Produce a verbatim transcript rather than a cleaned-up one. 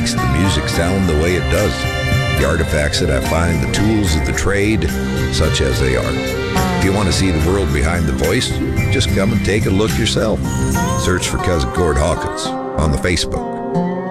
makes the music sound the way it does. The artifacts that I find, the tools of the trade, such as they are. If you want to see the world behind the voice, just come and take a look yourself. Search for Cousin Gord Hawkins on the Facebook.